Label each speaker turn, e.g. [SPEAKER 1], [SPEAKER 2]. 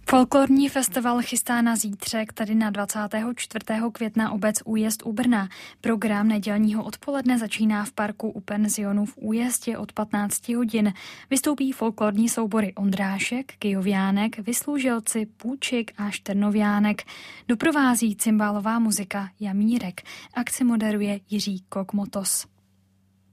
[SPEAKER 1] Folklorní festival chystá na zítřek, tedy na 24. května obec Újezd u Brna. Program nedělního odpoledne začíná v parku u penzionu v Újezdě od 15 hodin. Vystoupí folklorní soubory Ondrášek, Kyjoviánek, Vysloužilci, Půčik a Štrnoviánek. Doprovází cymbálová muzika Jamírek. Akci moderuje Jiří Kokmotos.